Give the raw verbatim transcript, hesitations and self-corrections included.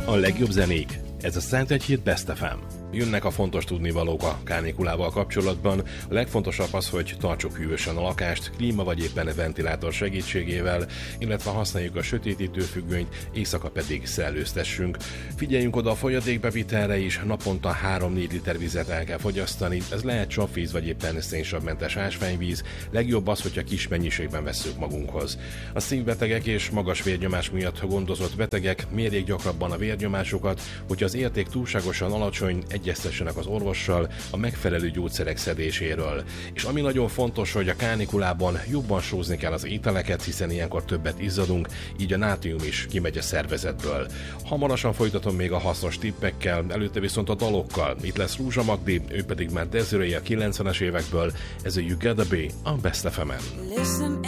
A legjobb zenék. Ez a Szent egy Hét Best ef em. Jönnek a fontos tudnivalók a kánikulával kapcsolatban. A legfontosabb az, hogy tartsuk hűvösen a lakást, klíma vagy éppen ventilátor segítségével, illetve használjuk a sötétítő függönyt, éjszaka pedig szellőztessünk. Figyeljünk oda a folyadékbevitelre is, naponta három-négy liter vizet el kell fogyasztani, ez lehet csapvíz vagy éppen szénsavmentes ásványvíz, legjobb az, hogyha kis mennyiségben vesszük magunkhoz. A szívbetegek és magas vérnyomás miatt gondozott betegek mérjék gyakrabban a vérnyomásukat, hogyha az érték túlságosan alacsony, egyeztessenek az orvossal a megfelelő gyógyszerek szedéséről. És ami nagyon fontos, hogy a kánikulában jobban sózni kell az ételeket, hiszen ilyenkor többet izzadunk, így a nátrium is kimegy a szervezetből. Hamarosan folytatom még a hasznos tippekkel, előtte viszont a dalokkal. Itt lesz Rúzsa Magdi, ő pedig már Desiree a kilencvenes évekből, ez a You Gotta Be a Best ef em-en.